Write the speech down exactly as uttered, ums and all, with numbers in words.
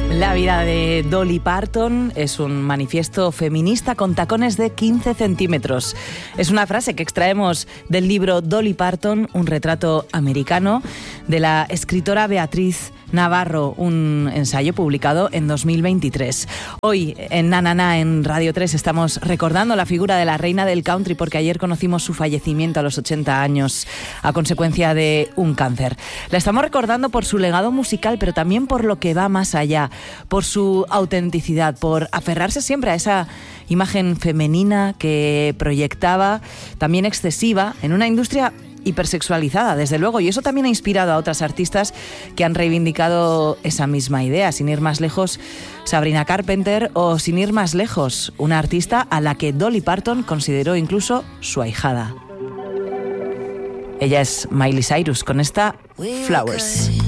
La vida de Dolly Parton es un manifiesto feminista con tacones de quince centímetros. Es una frase que extraemos del libro Dolly Parton, un retrato americano, de la escritora Beatriz Navarro, un ensayo publicado en dos mil veintitrés. Hoy en Na Na Na en Radio tres estamos recordando la figura de la reina del country porque ayer conocimos su fallecimiento a los ochenta años a consecuencia de un cáncer. La estamos recordando por su legado musical, pero también por lo que va más allá, por su autenticidad, por aferrarse siempre a esa imagen femenina que proyectaba, también excesiva, en una industria hipersexualizada, desde luego, y eso también ha inspirado a otras artistas que han reivindicado esa misma idea. Sin ir más lejos, Sabrina Carpenter, o sin ir más lejos, una artista a la que Dolly Parton consideró incluso su ahijada. Ella es Miley Cyrus con esta Flowers.